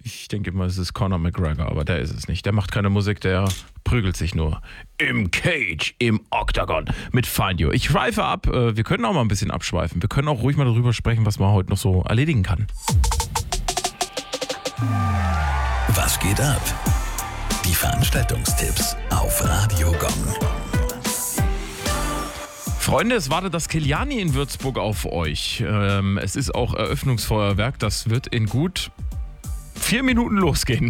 Ich denke immer, es ist Conor McGregor, aber der ist es nicht. Der macht keine Musik, der prügelt sich nur im Cage, im Octagon mit Find You. Ich schweife ab. Wir können auch mal ein bisschen abschweifen. Wir können auch ruhig mal darüber sprechen, was man heute noch so erledigen kann. Was geht ab? Die Veranstaltungstipps auf Radio Gong. Freunde, es wartet das Kiliani in Würzburg auf euch. Es ist auch Eröffnungsfeuerwerk. Das wird in gut 4 Minuten losgehen.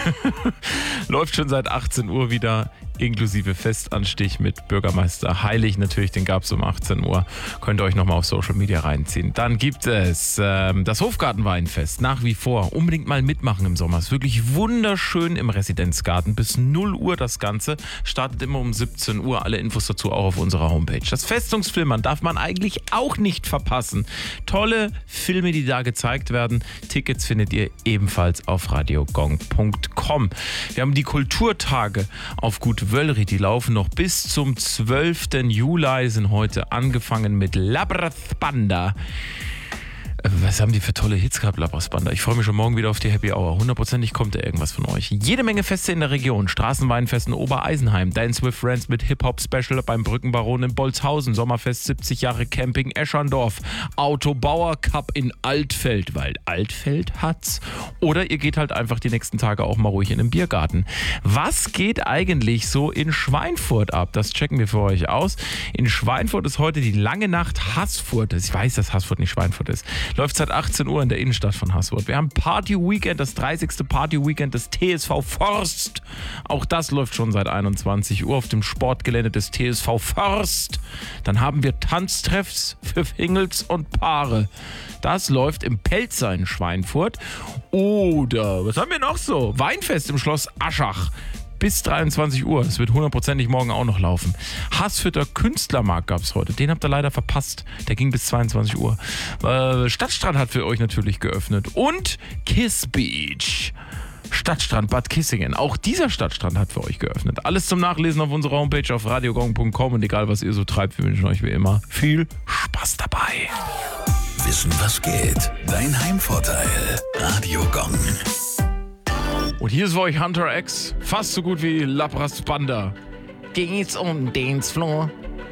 Läuft schon seit 18 Uhr wieder, inklusive Festanstich mit Bürgermeister Heilig. Natürlich, den gab es um 18 Uhr. Könnt ihr euch nochmal auf Social Media reinziehen. Dann gibt es das Hofgartenweinfest. Nach wie vor. Unbedingt mal mitmachen im Sommer. Ist wirklich wunderschön im Residenzgarten. Bis 0 Uhr das Ganze. Startet immer um 17 Uhr. Alle Infos dazu auch auf unserer Homepage. Das Festungsflimmern darf man eigentlich auch nicht verpassen. Tolle Filme, die da gezeigt werden. Tickets findet ihr ebenfalls auf radiogong.com. Wir haben die Kulturtage auf Gut Wöllri, die laufen noch bis zum 12. Juli, sind heute angefangen mit Labras Banda. Was haben die für tolle Hits gehabt, Labras Banda? Ich freue mich schon morgen wieder auf die Happy Hour. 100%ig kommt da irgendwas von euch. Jede Menge Feste in der Region. Straßenweinfest in Obereisenheim. Dance with Friends mit Hip-Hop-Special beim Brückenbaron in Bolzhausen. Sommerfest 70 Jahre Camping Eschandorf. Autobauer Cup in Altfeld, weil Altfeld hat's. Oder ihr geht halt einfach die nächsten Tage auch mal ruhig in den Biergarten. Was geht eigentlich so in Schweinfurt ab? Das checken wir für euch aus. In Schweinfurt ist heute die lange Nacht Haßfurt. Ich weiß, dass Haßfurt nicht Schweinfurt ist. Läuft seit 18 Uhr in der Innenstadt von Haßfurt. Wir haben Party-Weekend, das 30. Party-Weekend des TSV Forst. Auch das läuft schon seit 21 Uhr auf dem Sportgelände des TSV Forst. Dann haben wir Tanztreffs für Singles und Paare. Das läuft im Pelzer in Schweinfurt. Oder, was haben wir noch so? Weinfest im Schloss Aschach. Bis 23 Uhr. Es wird 100%ig morgen auch noch laufen. Haßfurter Künstlermarkt gab es heute. Den habt ihr leider verpasst. Der ging bis 22 Uhr. Stadtstrand hat für euch natürlich geöffnet. Und Kiss Beach. Stadtstrand Bad Kissingen. Auch dieser Stadtstrand hat für euch geöffnet. Alles zum Nachlesen auf unserer Homepage auf radiogong.com. Und egal, was ihr so treibt, wir wünschen euch wie immer viel Spaß dabei. Wissen, was geht? Dein Heimvorteil. Radio Gong. Und hier ist für euch Hunter X, fast so gut wie Labras Banda. Geht's um Dancefloor?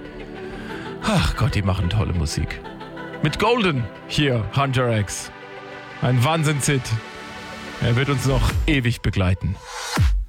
Ach Gott, die machen tolle Musik. Mit Golden hier, Hunter X. Ein Wahnsinnshit. Er wird uns noch ewig begleiten.